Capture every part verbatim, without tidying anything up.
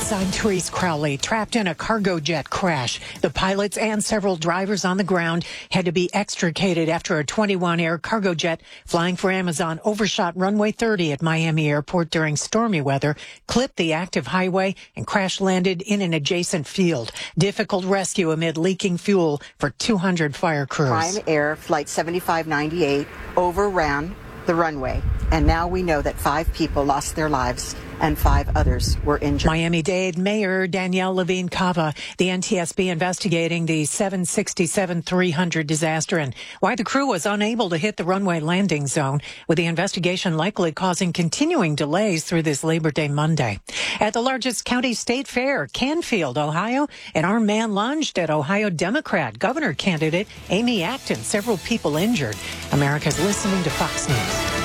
I'm Therese Crowley, trapped in a cargo jet crash. The pilots and several drivers on the ground had to be extricated after a twenty-one Air cargo jet flying for Amazon overshot runway thirty at Miami Airport during stormy weather, clipped the active highway, and crash landed in an adjacent field. Difficult rescue amid leaking fuel for two hundred fire crews. Prime Air Flight seventy-five ninety-eight overran the runway, and now we know that five people lost their lives and five others were injured. Miami-Dade Mayor Danielle Levine Cava, the N T S B investigating the seven sixty-seven three hundred disaster and why the crew was unable to hit the runway landing zone, with the investigation likely causing continuing delays through this Labor Day Monday. At the largest county state fair, Canfield, Ohio, an armed man lunged at Ohio Democrat governor candidate Amy Acton. Several people injured. America's listening to Fox News.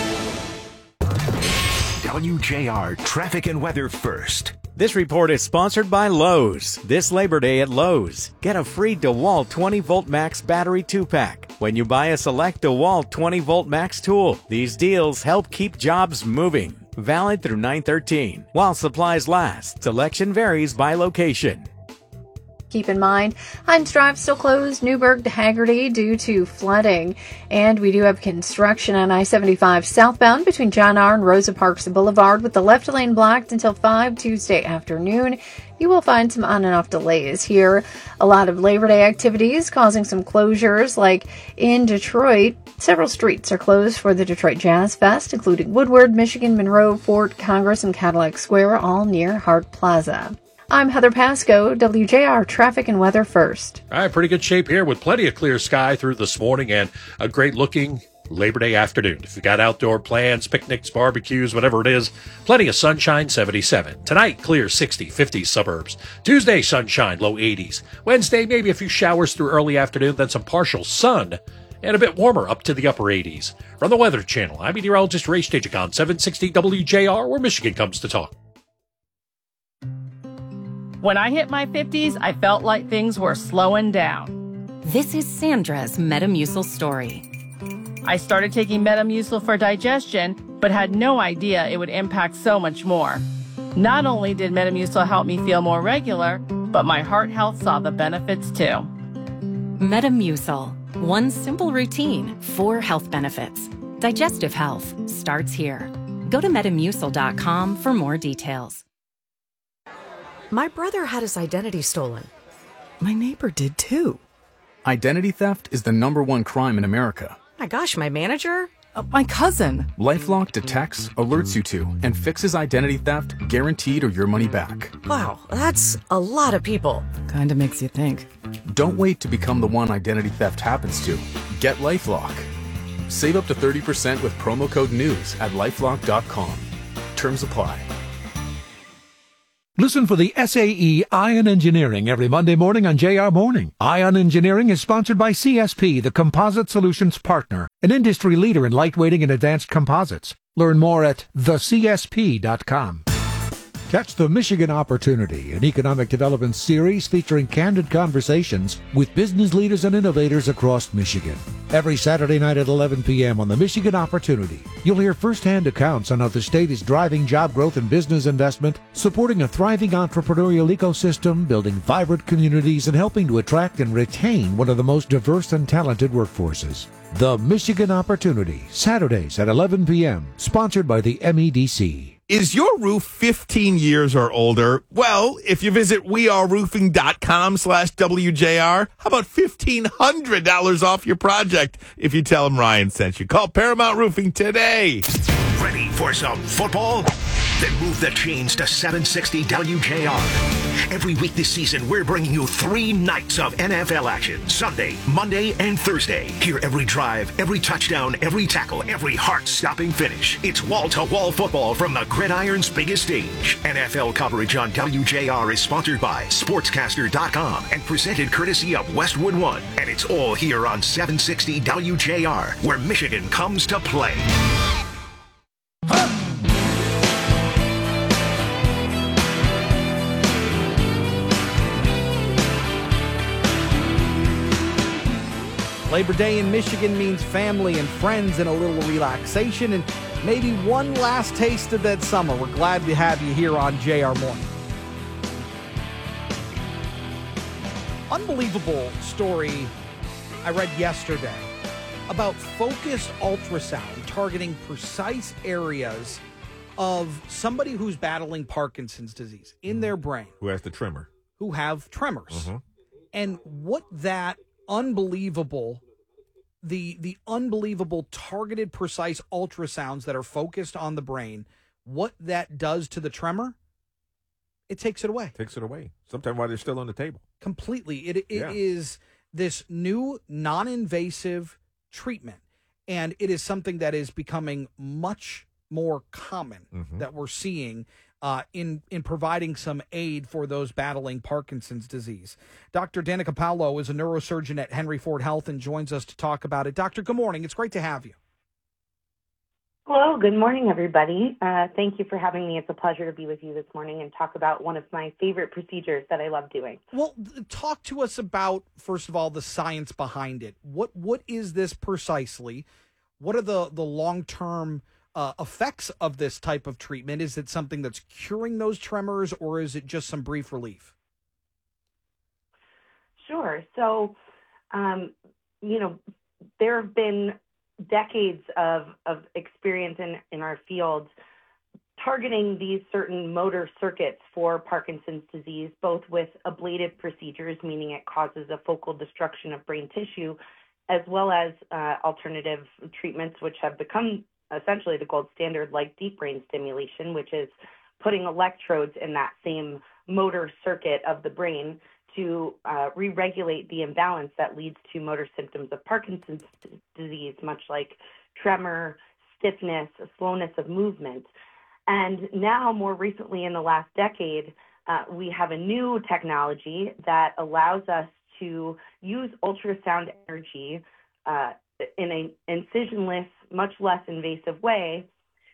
W J R Traffic and Weather First. This report is sponsored by Lowe's. This Labor Day at Lowe's, get a free DeWalt twenty volt max battery two pack when you buy a select DeWalt twenty volt max tool. These deals help keep jobs moving. Valid through nine thirteen. While supplies last, selection varies by location. Keep in mind, Hines Drive still closed Newburgh to Haggerty due to flooding. And we do have construction on I seventy-five southbound between John R. and Rosa Parks Boulevard, with the left lane blocked until five Tuesday afternoon. You will find some on and off delays here. A lot of Labor Day activities causing some closures, like in Detroit. Several streets are closed for the Detroit Jazz Fest, including Woodward, Michigan, Monroe, Fort, Congress, and Cadillac Square, all near Hart Plaza. I'm Heather Pasco, W J R Traffic and Weather First. All right, pretty good shape here with plenty of clear sky through this morning and a great-looking Labor Day afternoon. If you got outdoor plans, picnics, barbecues, whatever it is, plenty of sunshine, seventy-seven. Tonight, clear, sixty, fifties suburbs. Tuesday, sunshine, low eighties. Wednesday, maybe a few showers through early afternoon, then some partial sun, and a bit warmer up to the upper eighties. From the Weather Channel, I'm meteorologist Ray Stajic on seven sixty W J R, where Michigan comes to talk. When I hit my fifties, I felt like things were slowing down. This is Sandra's Metamucil story. I started taking Metamucil for digestion, but had no idea it would impact so much more. Not only did Metamucil help me feel more regular, but my heart health saw the benefits too. Metamucil, one simple routine, four health benefits. Digestive health starts here. Go to metamucil dot com for more details. My brother had his identity stolen. My neighbor did too. Identity theft is the number one crime in America. My gosh, my manager? Uh, my cousin. LifeLock detects, alerts you to, and fixes identity theft, guaranteed or your money back. Wow, that's a lot of people. Kinda makes you think. Don't wait to become the one identity theft happens to. Get LifeLock. Save up to thirty percent with promo code NEWS at lifelock dot com. Terms apply. Listen for the S A E Ion Engineering every Monday morning on J R Morning. Ion Engineering is sponsored by C S P, the Composite Solutions Partner, an industry leader in lightweighting and advanced composites. Learn more at the c s p dot com. Catch the Michigan Opportunity, an economic development series featuring candid conversations with business leaders and innovators across Michigan. Every Saturday night at eleven p.m. on the Michigan Opportunity, you'll hear firsthand accounts on how the state is driving job growth and business investment, supporting a thriving entrepreneurial ecosystem, building vibrant communities, and helping to attract and retain one of the most diverse and talented workforces. The Michigan Opportunity, Saturdays at eleven p.m., sponsored by the M E D C. Is your roof fifteen years or older? Well, if you visit weareroofing.com slash WJR, how about fifteen hundred dollars off your project if you tell them Ryan sent you? Call Paramount Roofing today. Ready for some football? Then move the chains to seven sixty W J R. Every week this season, we're bringing you three nights of N F L action. Sunday, Monday, and Thursday. Hear every drive, every touchdown, every tackle, every heart-stopping finish. It's wall-to-wall football from the gridiron's biggest stage. N F L coverage on W J R is sponsored by sportscaster dot com and presented courtesy of Westwood One. And it's all here on seven sixty W J R, where Michigan comes to play. Labor Day in Michigan means family and friends and a little relaxation and maybe one last taste of that summer. We're glad to have you here on J R Morning. unbelievable story I read yesterday about focused ultrasound targeting precise areas of somebody who's battling Parkinson's disease in their brain. Who has the tremor. Who have tremors. Mm-hmm. And what that unbelievable, the the unbelievable targeted precise ultrasounds that are focused on the brain, what that does to the tremor, it takes it away. Takes it away. Sometimes while they're still on the table. Completely. It, it Yeah. is this new non-invasive treatment. And it is something that is becoming much more common Mm-hmm. that we're seeing uh, in, in providing some aid for those battling Parkinson's disease. Doctor Danica Paulo is a neurosurgeon at Henry Ford Health and joins us to talk about it. Doctor, good morning. It's great to have you. Hello, good morning, everybody. Uh, thank you for having me. It's a pleasure to be with you this morning and talk about one of my favorite procedures that I love doing. Well, th- talk to us about, first of all, the science behind it. What What is this precisely? What are the, the long-term uh, effects of this type of treatment? Is it something that's curing those tremors, or is it just some brief relief? Sure. So, um, you know, there have been decades of, of experience in, in our field targeting these certain motor circuits for Parkinson's disease, both with ablative procedures, meaning it causes a focal destruction of brain tissue, as well as uh, alternative treatments, which have become essentially the gold standard, like deep brain stimulation, which is putting electrodes in that same motor circuit of the brain to uh, re-regulate the imbalance that leads to motor symptoms of Parkinson's disease, much like tremor, stiffness, slowness of movement. And now, more recently in the last decade, uh, we have a new technology that allows us to use ultrasound energy uh, in an incisionless, much less invasive way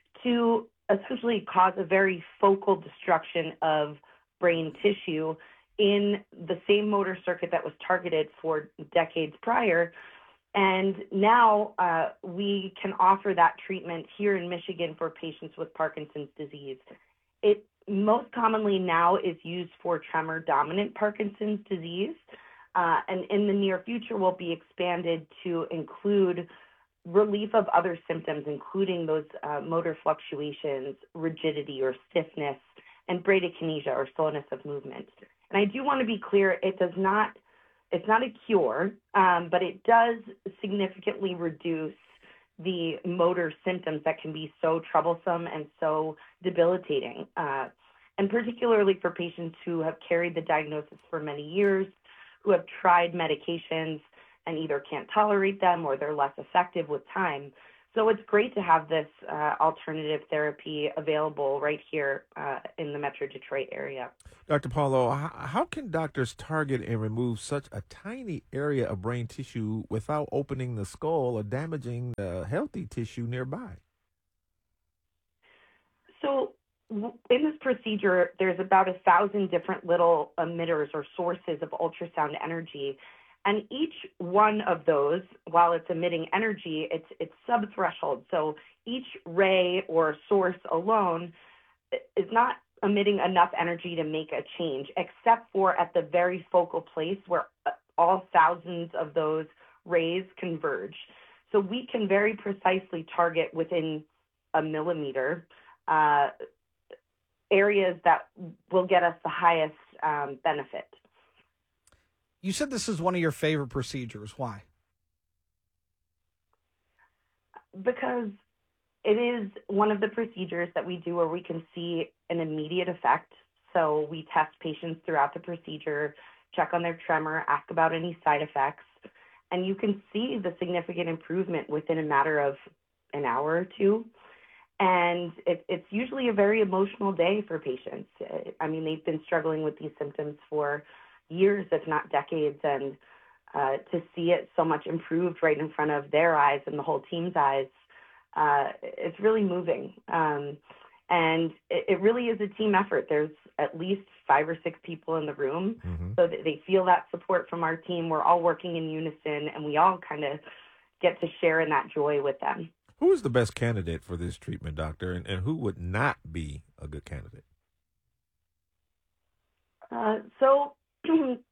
to essentially cause a very focal destruction of brain tissue in the same motor circuit that was targeted for decades prior. And now uh, we can offer that treatment here in Michigan for patients with Parkinson's disease. It most commonly now is used for tremor-dominant Parkinson's disease, uh, and in the near future will be expanded to include relief of other symptoms, including those uh, motor fluctuations, rigidity or stiffness, and bradykinesia or slowness of movement. And I do want to be clear, it does not, it's not a cure, um, but it does significantly reduce the motor symptoms that can be so troublesome and so debilitating. Uh, and particularly for patients who have carried the diagnosis for many years, who have tried medications and either can't tolerate them or they're less effective with time. So it's great to have this uh, alternative therapy available right here uh, in the Metro Detroit area. Doctor Paulo, how, how can doctors target and remove such a tiny area of brain tissue without opening the skull or damaging the healthy tissue nearby? So w- in this procedure, there's about a thousand different little emitters or sources of ultrasound energy. And each one of those, while it's emitting energy, it's it's subthreshold. So each ray or source alone is not emitting enough energy to make a change, except for at the very focal place where all thousands of those rays converge. So we can very precisely target within a millimeter uh, areas that will get us the highest um, benefit. You said this is one of your favorite procedures. Why? Because it is one of the procedures that we do where we can see an immediate effect. So we test patients throughout the procedure, check on their tremor, ask about any side effects, and you can see the significant improvement within a matter of an hour or two. And it, it's usually a very emotional day for patients. I mean, they've been struggling with these symptoms for years, if not decades, and uh, to see it so much improved right in front of their eyes and the whole team's eyes, uh, it's really moving. Um, and it, it really is a team effort. There's at least five or six people in the room, mm-hmm. so that they feel that support from our team. We're all working in unison, and we all kind of get to share in that joy with them. Who is the best candidate for this treatment, doctor, and, and who would not be a good candidate? Uh, so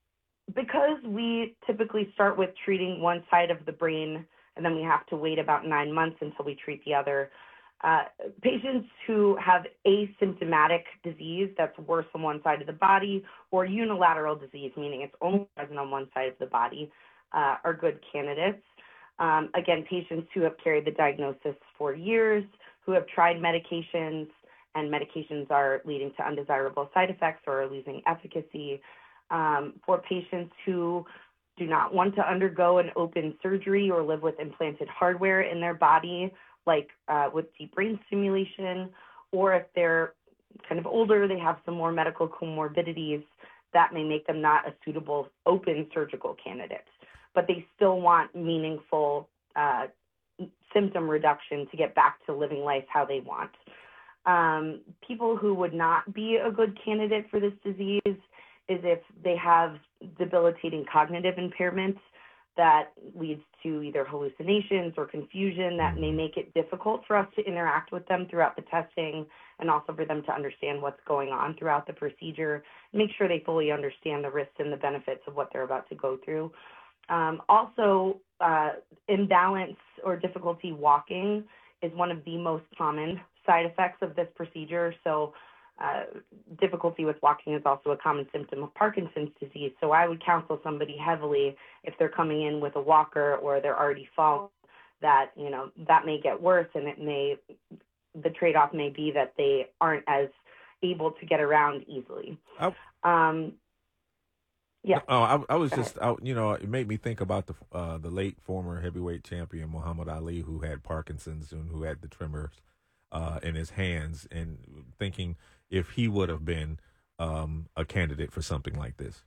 because we typically start with treating one side of the brain, and then we have to wait about nine months until we treat the other, uh, patients who have asymptomatic disease that's worse on one side of the body, or unilateral disease, meaning it's only present on one side of the body, uh, are good candidates. Um, again, patients who have carried the diagnosis for years, who have tried medications, and medications are leading to undesirable side effects or are losing efficacy. Um, for patients who do not want to undergo an open surgery or live with implanted hardware in their body, like uh, with deep brain stimulation, or if they're kind of older, they have some more medical comorbidities, that may make them not a suitable open surgical candidate. But they still want meaningful uh, symptom reduction to get back to living life how they want. Um, people who would not be a good candidate for this disease is if they have debilitating cognitive impairments that leads to either hallucinations or confusion that may make it difficult for us to interact with them throughout the testing, and also for them to understand what's going on throughout the procedure, make sure they fully understand the risks and the benefits of what they're about to go through. Um, also, uh, imbalance or difficulty walking is one of the most common side effects of this procedure. So uh, difficulty with walking is also a common symptom of Parkinson's disease. So I would counsel somebody heavily if they're coming in with a walker or they're already falling, that, you know, that may get worse, and it may, the trade-off may be that they aren't as able to get around easily. Oh. Um, yeah. Oh, I, I was just, I, you know, it made me think about the uh, the late former heavyweight champion Muhammad Ali, who had Parkinson's and who had the tremors uh, in his hands, and thinking if he would have been um, a candidate for something like this.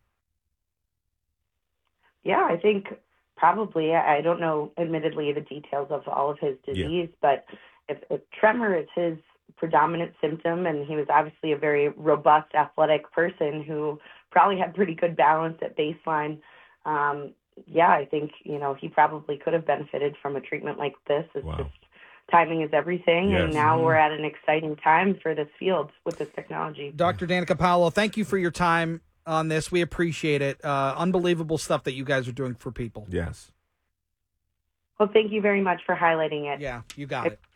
Yeah, I think probably. I don't know, admittedly, the details of all of his disease, yeah. but if, if tremor is his predominant symptom, and he was obviously a very robust, athletic person who probably had pretty good balance at baseline, um, yeah, I think, you know, he probably could have benefited from a treatment like this. It's wow. just timing is everything, yes. and now mm-hmm. we're at an exciting time for this field with this technology. Doctor Danica Powell, thank you for your time on this. We appreciate it. Uh, unbelievable stuff that you guys are doing for people. Yes. Well, thank you very much for highlighting it. Yeah, you got it.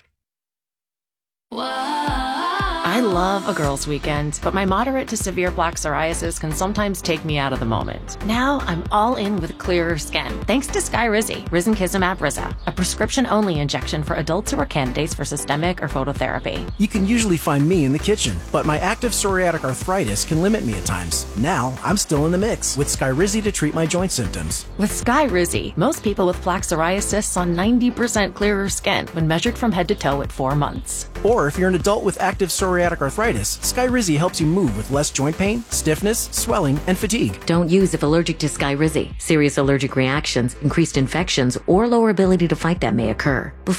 I love a girls' weekend, but my moderate to severe plaque psoriasis can sometimes take me out of the moment. Now I'm all in with clearer skin, thanks to Skyrizi, risankizumab Riza, a prescription-only injection for adults who are candidates for systemic or phototherapy. You can usually find me in the kitchen, but my active psoriatic arthritis can limit me at times. Now I'm still in the mix with Skyrizi to treat my joint symptoms. With Skyrizi, most people with plaque psoriasis saw ninety percent clearer skin when measured from head to toe at four months. Or if you're an adult with active psoriatic arthritis, Skyrizi helps you move with less joint pain, stiffness, swelling, and fatigue. Don't use if allergic to Skyrizi. Serious allergic reactions, increased infections, or lower ability to fight them may occur. Before